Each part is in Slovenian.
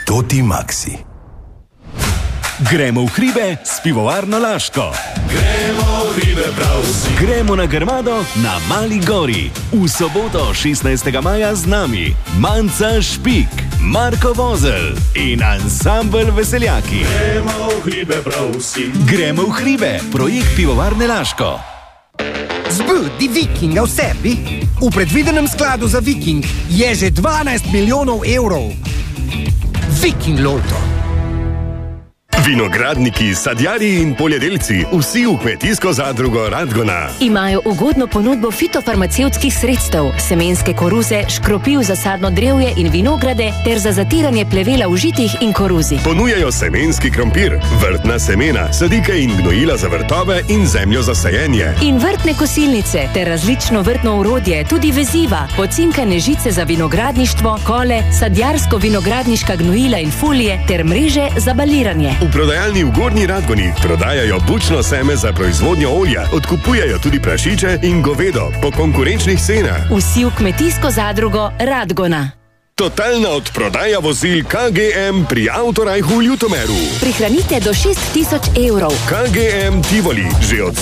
Toti Maxi. Gremo v hribe s pivovarno Laško. Gremo v hribe prav vsi. Gremo na Grmado na Mali gori. V soboto 16. maja z nami Manca Špik, Marko Vozelj in ansambel Veseljaki. Gremo v hribe prav vsi. Gremo v hribe, projekt pivovarne Laško. Zbudi Vikinga v sebi. V predvidenem skladu za Viking je že 12 milijonov evrov. Viking Loto. Vinogradniki, sadjarji in poljedelci, vsi v kmetijsko zadrugo Radgona. Imajo ugodno ponudbo fitofarmacevtskih sredstev, semenske koruze, škropiv za sadno drevje in vinograde ter za zatiranje plevela v žitih in koruzi. Ponujajo semenski krompir, vrtna semena, sadike in gnojila za vrtove in zemljo za sajenje. In vrtne kosilnice ter različno vrtno orodje, tudi veziva, pocinkane žice za vinogradništvo, kole, sadjarsko-vinogradniška gnojila in folije ter mreže za baliranje. V prodajalni v Gornji Radgoni prodajajo bučno seme za proizvodnjo olja, odkupujajo tudi prašiče in govedo po konkurenčnih cenah. Vsi v kmetijsko zadrugo Radgona. Totalna odprodaja vozil KGM pri Avtorajhu v Ljutomeru. Prihranite do 6.000 evrov. KGM Tivoli že od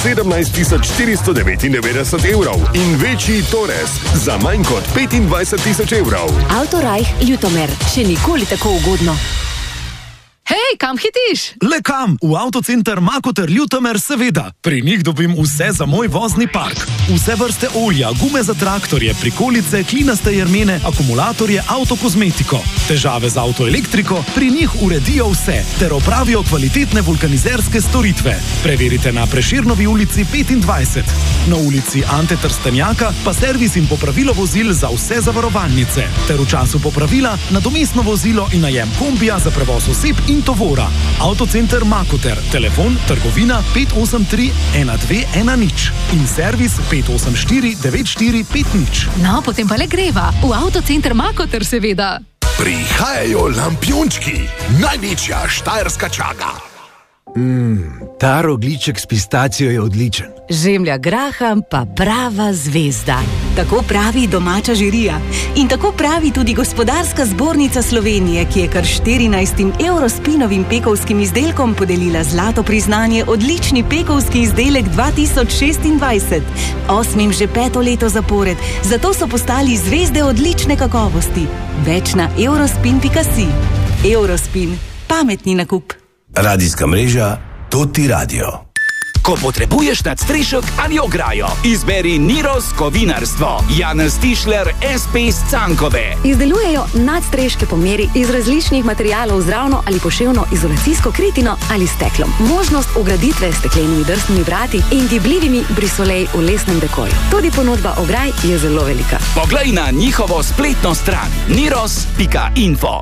17.499 evrov in večji Torres za manj kot 25.000 evrov. Avtorajh Ljutomer. Še nikoli tako ugodno. Hej, kam hitiš? Le kam? V avtocenter Makoter Ljutomer, seveda. Pri njih dobim vse za moj vozni park. Vse vrste olja, gume za traktorje, prikolice, klinaste jermene, akumulatorje, avtokozmetiko. Težave z avtoelektriko, pri njih uredijo vse ter opravijo kvalitetne vulkanizerske storitve. Preverite na Prešernovi ulici 25. Na ulici Ante Trstenjaka pa servis in popravilo vozil za vse zavarovalnice. Ter v času popravila nadomestno vozilo in najem kombija za prevoz oseb in tovora. Avtocenter Makoter, telefon trgovina 583 1210 in servis 584 9450. No, potem pa le greva. V avtocenter Makoter, seveda. Prihajajo lampiončki, največja štajerska čaga. Ta rogljiček s pistacijo je odličen. Žemlja graham pa prava zvezda. Tako pravi domača žirija. In tako pravi tudi Gospodarska zbornica Slovenije, ki je kar 14 Eurospinovim pekovskim izdelkom podelila zlato priznanje odlični pekovski izdelek 2026. 8. že 5. leto zapored, zato so postali zvezde odlične kakovosti. Več na eurospin.si. Eurospin. Pametni nakup. Radijska mreža Toti Radio. Ko potrebuješ nadstrešek ali ograjo, izberi Niros Kovinarstvo. Janez Tišler, SP iz Cankove. Izdelujejo nadstreške po meri iz različnih materialov z ravno ali poševno izolacijsko kritino ali steklom. Možnost ugraditve s steklenimi drsnimi vrati in gibljivimi brisolej v lesnem dekoju. Tudi ponudba ograj je zelo velika. Poglej na njihovo spletno stran niros.info.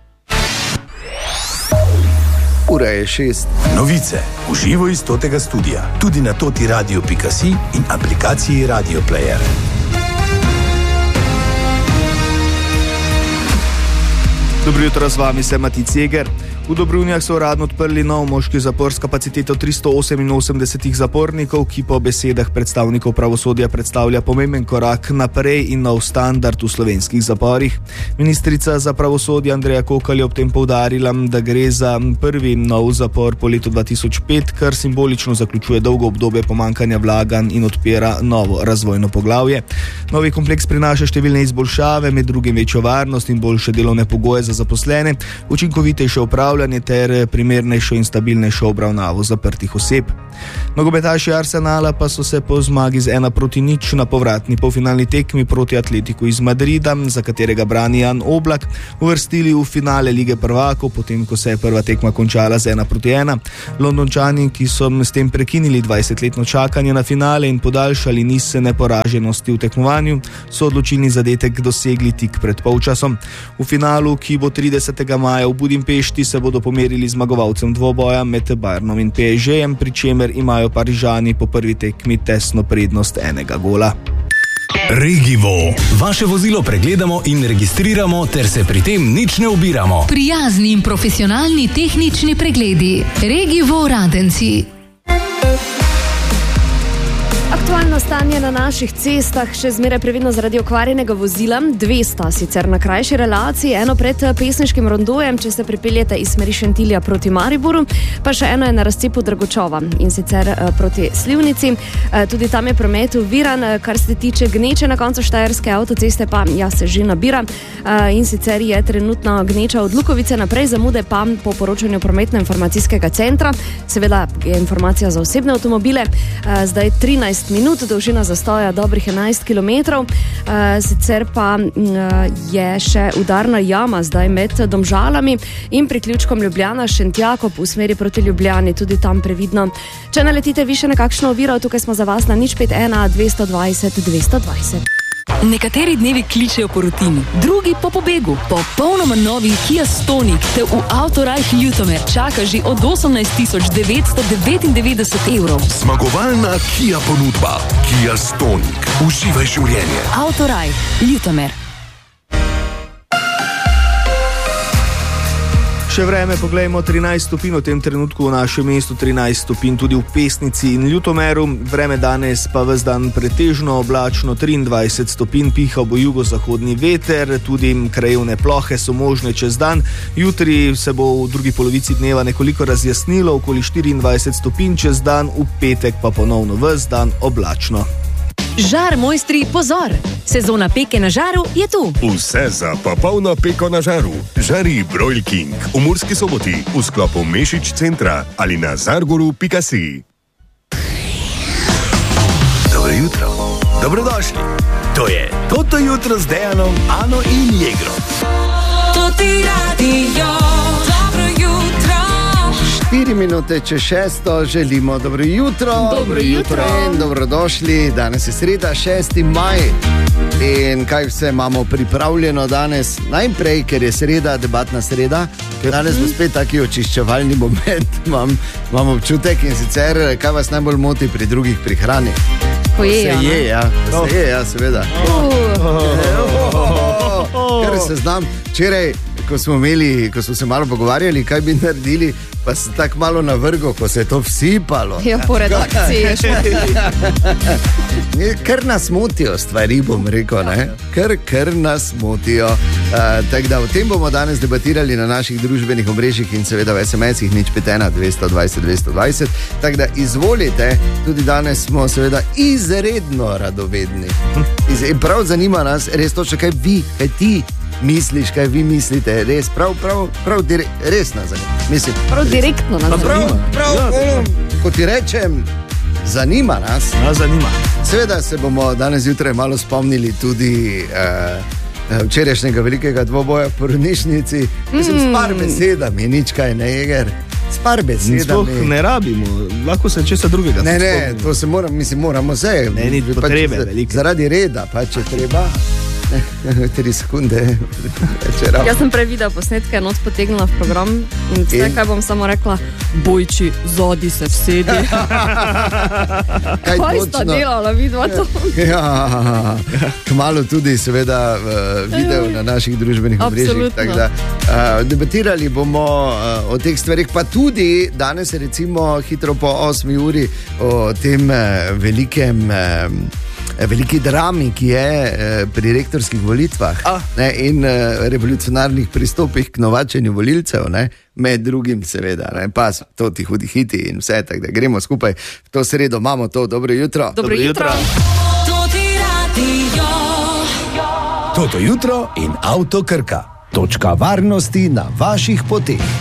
Ura je 6. Novice v živo iz Totega studia. Tudi na totiradio.si in aplikaciji Radio Player. Dobro jutro, z vami sem Mati Ceger. V Dobrunjah so uradno odprli nov moški zapor s kapaciteto 388 zapornikov, ki po besedah predstavnikov pravosodja predstavlja pomemben korak naprej in nov standard v slovenskih zaporih. Ministrica za pravosodje Andreja Kokalj je ob tem poudarila, da gre za prvi nov zapor po letu 2005, kar simbolično zaključuje dolgo obdobje pomankanja vlaganj in odpira novo razvojno poglavje. Novi kompleks prinaša številne izboljšave, med drugim večjo varnost in boljše delovne pogoje za zaposlene, učinkovitejše upravljanje ter primernejšo in stabilnejšo obravnavo zaprtih oseb. Nogometaši Arsenala pa so se po zmagi z 1-0 na povratni polfinalni tekmi proti Atletiku iz Madrida, za katerega brani Jan Oblak, uvrstili v finale Lige prvakov, potem ko se je prva tekma končala z 1-1. Londončani, ki so s tem prekinili 20-letno čakanje na finale in podaljšali niz neporaženosti v tekmovanju, so odločilni zadetek dosegli tik pred polčasom. V finalu, ki bo 30. maja v Budimpešti, se bodo pomerili zmagovalcem dvoboja med Bayernom in PSG-jem, pri čemer imajo Parižani po prvi tekmi tesno prednost 1 gola. Regivo. Vaše vozilo pregledamo in registriramo ter se pri tem nič ne ubiramo. Prijazni in profesionalni tehnični pregledi. Regivo Radenci. Aktualne Aktualno stanje na naših cestah, še zmeraj previdno zaradi okvarjenega vozila. 200 sicer na krajši relaciji, eno pred pesniškim rondojem, če se pripeljete iz smeri Šentilja proti Mariboru, pa še eno je na razcepu Dragočova in sicer proti Slivnici. Tudi tam je promet oviran, kar se tiče gneče na koncu Štajerske avtoceste, pa se že nabira in sicer je trenutno gneča od Lukovice naprej, zamude pa po poročanju prometno-informacijskega centra. Seveda je informacija za osebne avtomobile, zdaj 13 minut, dolžina zastoja dobrih 11 km, sicer pa je še udarna jama zdaj med Domžalami in priključkom Ljubljana-Šentjakov v smeri proti Ljubljani, tudi tam previdno. Če naletite više na kakšno oviro, tukaj smo za vas na 051 220 220. Nekateri dnevi kličejo po rutini, drugi po pobegu. Popolnoma novi Kia Stonic te v Autorajh Ljutomer čaka že od 18.999 evrov. Zmagovalna Kia ponudba. Kia Stonic. Uživaj življenje. Autorajh Ljutomer. Še vreme, poglejmo, 13 stopinj v tem trenutku v našem mestu, 13 stopinj tudi v Pesnici in Ljutomeru. Vreme danes pa ves dan pretežno oblačno, 23 stopinj, piha bo jugozahodni veter, tudi krajevne plohe so možne čez dan. Jutri se bo v drugi polovici dneva nekoliko razjasnilo, okoli 24 stopinj čez dan, v petek pa ponovno ves dan oblačno. Žar mojstri, pozor! Sezona peke na žaru je tu. Vse za popolno peko na žaru. Žari Broil King v Murski Soboti v sklopu Mešič centra ali na zargoru.si. Dobro jutro. Dobrodošli. To je Toto jutro z Dejanom, Ano in Jegro. Toti radio. Dobro jutro. 4 minute čez 6 želimo dobro jutro. Dobro jutro. In dobrodošli. Danes je sreda, 6. maj. In kaj vse imamo pripravljeno danes? Najprej, ker je sreda, debatna sreda. Danes bo spet taki očiščevalni moment, imam občutek, in sicer, kaj vas najbolj moti pri drugih pri hrani? Ko je, se je, ja, seveda. Ker se znam, včeraj, ko smo se malo pogovarjali, kaj bi naredili, pa se tako malo navrgo, ko se je to vsipalo. Ja, po redakciji je šlo. Ker nas motijo stvari, bom rekel, ne? Ker nas motijo. Tako da o tem bomo danes debatirali na naših družbenih omrežjih in seveda v SMS-ih 051 220 220. Tako da izvolite, tudi danes smo seveda izredno radovedni. Prav zanima nas, res točno, kaj ti misliš, kaj vi mislite, res, res nas zanima. Mislim, prav direktno nas zanima. Ko ti rečem, zanima nas. Zanima. Seveda se bomo danes zjutraj malo spomnili tudi včerajšnjega velikega dvoboja v porodnišnici. Mislim, s par besedami, nič kaj ne, Jeger. S par besedami. Sploh ne rabimo, lahko se česa drugega. Ne, to se moramo se. Ne, ni potrebe velike. Zaradi reda, pa če treba. 3 sekunde. Jaz sem prej videla posnetke, not potegnila v program in vse, kaj bom samo rekla, bojči, zodi se vsedi. Kaj sta delala, vidva to? Ja, kmalu tudi seveda video na naših družbenih omrežjih. Debatirali bomo o teh stvarih, pa tudi danes recimo hitro po 8 uri o tem veliki drami, ki je pri rektorskih volitvah in revolucionarnih pristopih k novačenju volilcev, med drugim seveda, pa to ti hudi hiti in vse, tako da gremo skupaj v to sredo, imamo to, dobro jutro. Dobro jutro. Toto jutro in Avto Krka. Točka varnosti na vaših poteh.